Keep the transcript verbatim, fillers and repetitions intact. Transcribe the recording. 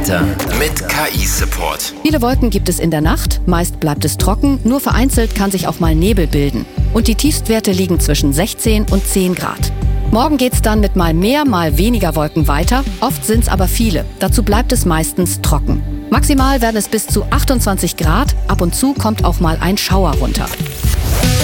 Wetter mit K I-Support. Viele Wolken gibt es in der Nacht, meist bleibt es trocken, nur vereinzelt kann sich auch mal Nebel bilden. Und die Tiefstwerte liegen zwischen sechzehn und zehn Grad. Morgen geht's dann mit mal mehr, mal weniger Wolken weiter, oft sind's aber viele. Dazu bleibt es meistens trocken. Maximal werden es bis zu achtundzwanzig Grad, ab und zu kommt auch mal ein Schauer runter.